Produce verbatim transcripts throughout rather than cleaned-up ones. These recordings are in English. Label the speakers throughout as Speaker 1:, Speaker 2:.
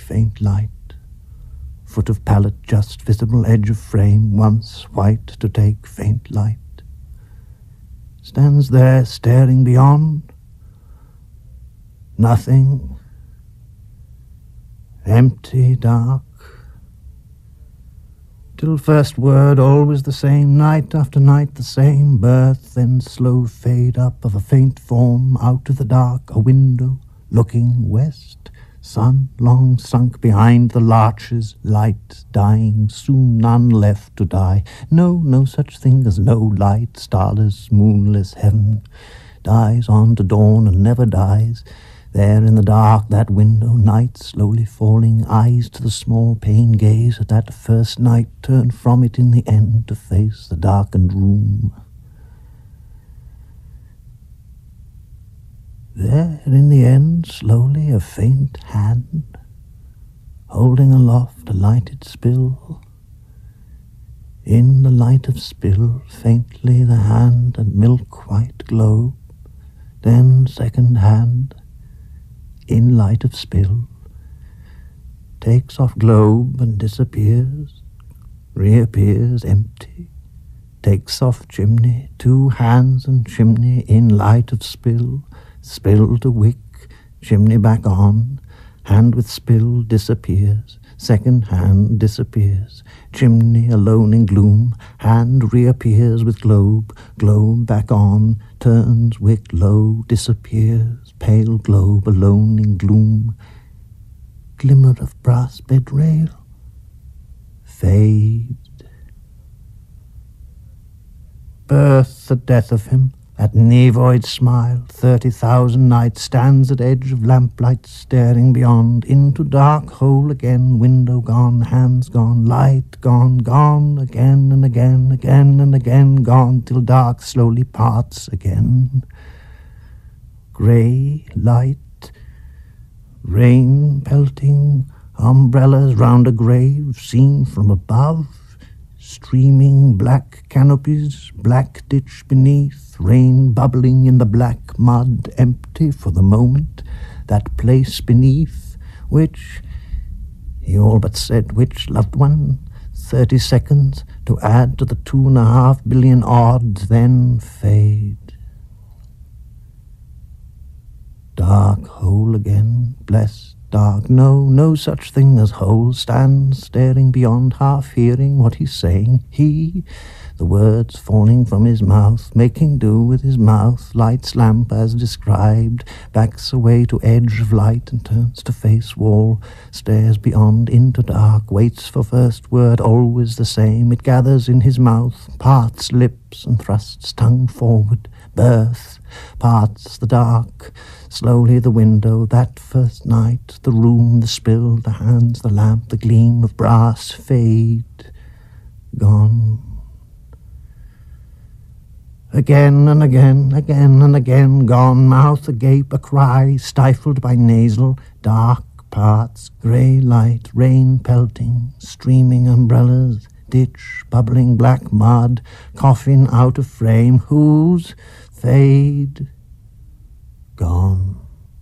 Speaker 1: faint light. Foot of pallet just visible, edge of frame once white to take faint light. Stands there staring beyond. Nothing. Empty, dark. Till first word always the same, night after night the same, birth, then slow fade up of a faint form out of the dark, a window looking west, sun long sunk behind the larches, light dying, soon none left to die. No, no such thing as no light, starless, moonless heaven, dies on to dawn and never dies. There in the dark, that window, night slowly falling, eyes to the small pane gaze at that first night, turn from it in the end to face the darkened room. There in the end, slowly, a faint hand, holding aloft a lighted spill. In the light of spill, faintly the hand and milk-white globe, then second hand, in light of spill, takes off globe and disappears, reappears empty, takes off chimney, two hands and chimney in light of spill, spill to wick, chimney back on, hand with spill disappears, second hand disappears, chimney alone in gloom, hand reappears with globe, globe back on, turns wick low, disappears, pale globe alone in gloom, glimmer of brass bed rail, fade. Birth, the death of him, that nevoid smile, thirty thousand nights, stands at edge of lamplight, staring beyond, into dark hole again, window gone, hands gone, light gone, gone, again and again, again and again, gone, till dark slowly parts again. Grey light, rain pelting, umbrellas round a grave, seen from above, streaming black canopies, black ditch beneath, rain bubbling in the black mud, empty for the moment, that place beneath, which, he all but said, which, loved one, thirty seconds to add to the two and a half billion odds, then fade. Dark hole again, blessed dark, no, no such thing as hole, stands staring beyond, half hearing what he's saying, he, the words falling from his mouth, making do with his mouth, lights lamp as described, backs away to edge of light and turns to face wall, stares beyond into dark, waits for first word, always the same, it gathers in his mouth, parts lips and thrusts tongue forward, birth, parts the dark, slowly the window, that first night, the room, the spill, the hands, the lamp, the gleam of brass, fade, gone. Again and again, again and again, gone, mouth agape, a cry, stifled by nasal, dark parts, grey light, rain pelting, streaming umbrellas, ditch, bubbling black mud, coffin out of frame, whose, fade, gone.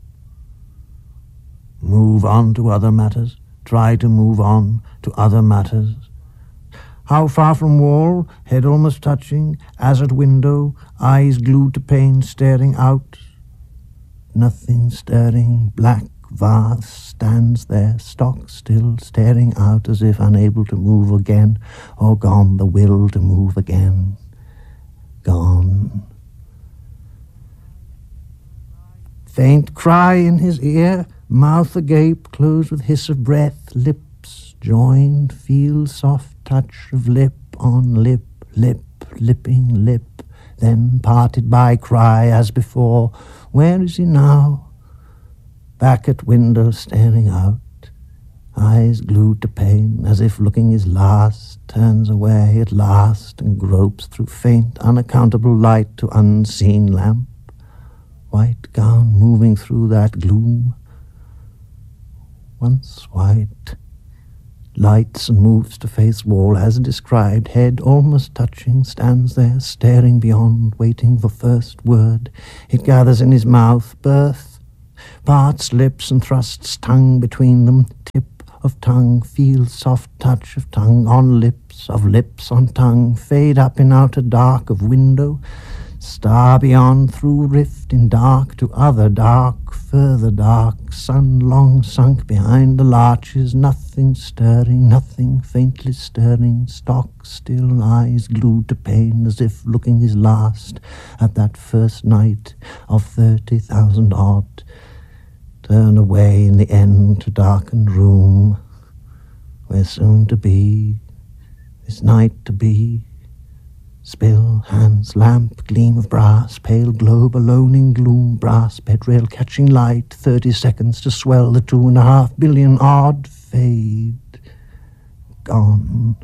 Speaker 1: Move on to other matters, try to move on to other matters. How far from wall, head almost touching, as at window, eyes glued to pane, staring out. Nothing stirring, black vase stands there, stock still, staring out as if unable to move again, or gone the will to move again. Gone. Faint cry in his ear, mouth agape, closed with hiss of breath, lips joined, feel soft touch of lip on lip, lip, lipping lip, then parted by cry as before. Where is he now? Back at window, staring out, eyes glued to pane, as if looking his last, turns away at last and gropes through faint, unaccountable light to unseen lamp. White gown moving through that gloom, once white, lights and moves to face wall as described, head almost touching, stands there staring beyond, waiting for first word. It gathers in his mouth, birth, parts lips and thrusts tongue between them, tip of tongue, feel soft touch of tongue on lips, of lips on tongue, fade up in outer dark of window, star beyond through rift in dark to other dark, further dark, sun long sunk behind the larches, nothing stirring, nothing faintly stirring, stock still, eyes glued to pane as if looking his last at that first night of thirty thousand odd. Turn away in the end to darkened room, where soon to be, this night to be, spill, hands, lamp, gleam of brass, pale globe alone in gloom, brass bedrail catching light, thirty seconds to swell the two and a half billion odd, fade, gone.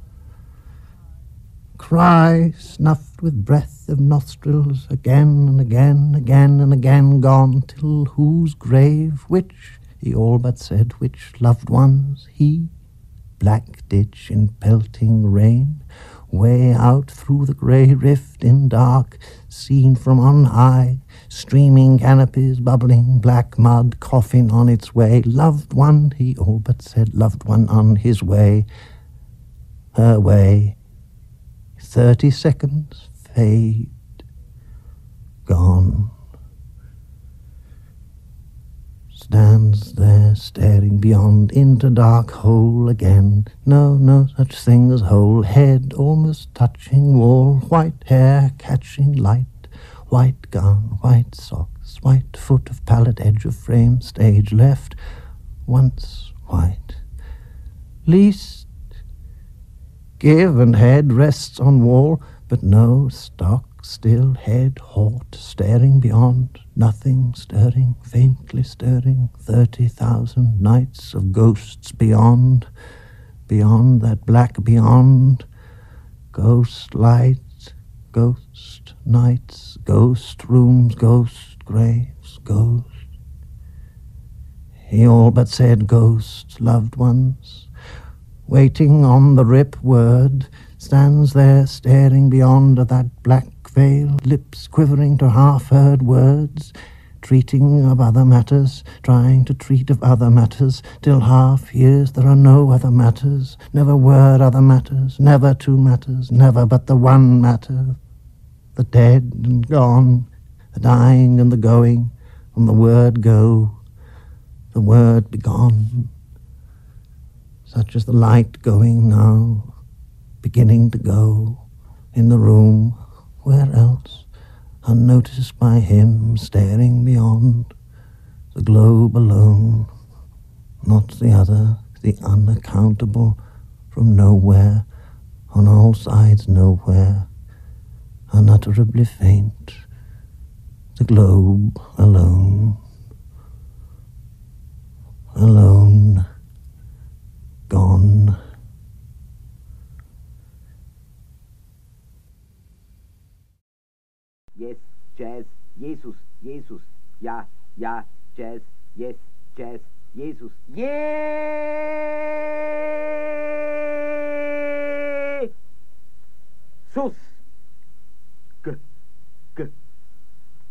Speaker 1: Cry, snuffed with breath of nostrils, again and again, again and again gone, till whose grave, which, he all but said, which loved ones, he, black ditch in pelting rain, way out through the grey rift in dark, seen from on high, streaming canopies, bubbling black mud, coffin on its way, loved one, he all but said, loved one on his way, her way, thirty seconds, fade, gone. Stands there staring beyond into dark hole again. No, no such thing as hole. Head almost touching wall. White hair catching light. White gown, white socks. White foot of pallet edge of frame. Stage left. Once white. Least give and head rests on wall. But no stock. Still head, haut, staring beyond, nothing stirring, faintly stirring, thirty thousand nights of ghosts beyond, beyond that black beyond, ghost lights, ghost nights, ghost rooms, ghost graves, ghost. He all but said ghosts, loved ones, waiting on the rip word, stands there staring beyond that black veil, lips quivering to half-heard words, treating of other matters, trying to treat of other matters, till half hears there are no other matters, never were other matters, never two matters, never but the one matter, the dead and gone, the dying and the going, from the word go, the word be gone, such as the light going now, beginning to go, in the room, where else, unnoticed by him, staring beyond, the globe alone, not the other, the unaccountable, from nowhere, on all sides nowhere, unutterably faint, the globe alone, alone, gone.
Speaker 2: Yes, Jazz, Jesus, Jesus, ja, ja, Jazz, yes, Jazz, Jesus, yeah!